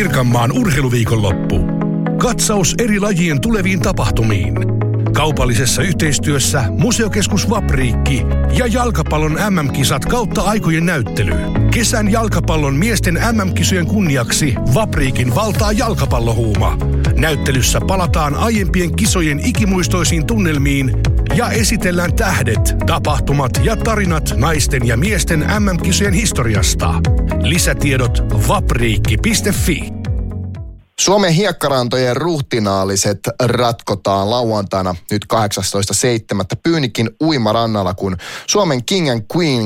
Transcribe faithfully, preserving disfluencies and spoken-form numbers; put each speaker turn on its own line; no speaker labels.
Pirkanmaan urheiluviikonloppu. Katsaus eri lajien tuleviin tapahtumiin. Kaupallisessa yhteistyössä Museokeskus Vapriikki ja jalkapallon M M-kisat kautta aikojen näyttely. Kesän jalkapallon miesten M M-kisojen kunniaksi Vapriikin valtaa jalkapallohuuma. Näyttelyssä palataan aiempien kisojen ikimuistoisiin tunnelmiin ja esitellään tähdet, tapahtumat ja tarinat naisten ja miesten M M-kisojen historiasta. Lisätiedot vapriikki piste fi.
Suomen hiekkarantojen ruhtinaaliset ratkotaan lauantaina nyt kahdeksastoista seitsemättä Pyynikin uimarannalla, kun Suomen King and Queen